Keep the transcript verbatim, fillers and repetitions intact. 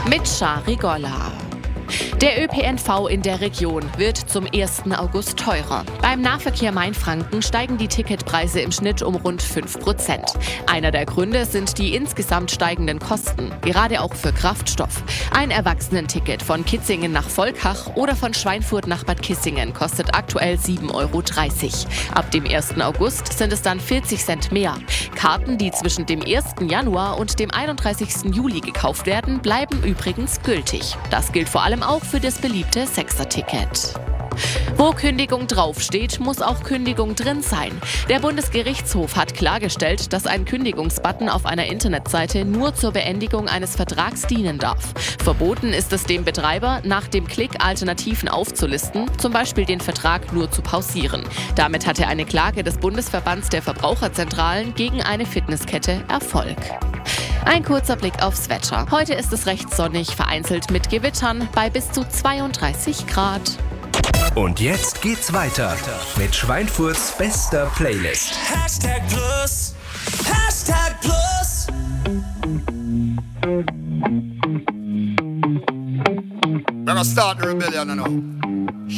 Mit Scharigolla. Der Ö P N V in der Region wird zum ersten August teurer. Beim Nahverkehr Mainfranken steigen die Ticketpreise im Schnitt um rund fünf Prozent. Einer der Gründe sind die insgesamt steigenden Kosten, gerade auch für Kraftstoff. Ein Erwachsenenticket von Kitzingen nach Volkach oder von Schweinfurt nach Bad Kissingen kostet aktuell sieben Euro dreißig. Ab dem ersten August sind es dann vierzig Cent mehr. Karten, die zwischen dem ersten Januar und dem einunddreißigsten Juli gekauft werden, bleiben übrigens gültig. Das gilt vor allem auch für das beliebte Sechser-Ticket. Wo Kündigung draufsteht, muss auch Kündigung drin sein. Der Bundesgerichtshof hat klargestellt, dass ein Kündigungsbutton auf einer Internetseite nur zur Beendigung eines Vertrags dienen darf. Verboten ist es dem Betreiber, nach dem Klick Alternativen aufzulisten, zum Beispiel den Vertrag nur zu pausieren. Damit hatte eine Klage des Bundesverbands der Verbraucherzentralen gegen eine Fitnesskette Erfolg. Ein kurzer Blick aufs Wetter. Heute ist es recht sonnig, vereinzelt mit Gewittern bei bis zu zweiunddreißig Grad. Und jetzt geht's weiter mit Schweinfurts bester Playlist. Hashtag Plus, Hashtag Plus. We're gonna start the rebellion now.